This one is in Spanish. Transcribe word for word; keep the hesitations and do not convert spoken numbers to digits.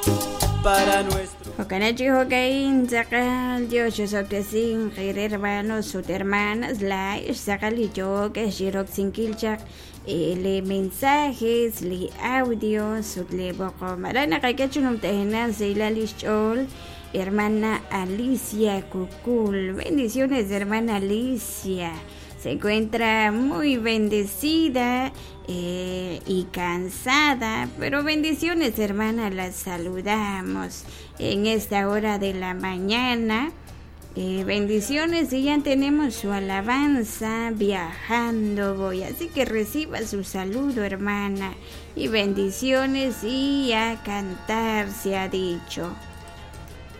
para nuestro. Hokanachi Hokain, Zakal, Dios, Soptesin, hermanos, sus hermanas, la Zakal y yo, que Shirok sin Kilchak, le mensajes, le audios, le boco, Marana Kakachunum Tehenan, Seila Lishol, hermana Alicia Kukul, bendiciones, hermana Alicia. Se encuentra muy bendecida eh, y cansada, pero bendiciones, hermana, las saludamos en esta hora de la mañana. Eh, bendiciones, y ya tenemos su alabanza, viajando voy, así que reciba su saludo, hermana, y bendiciones, y a cantar se ha dicho.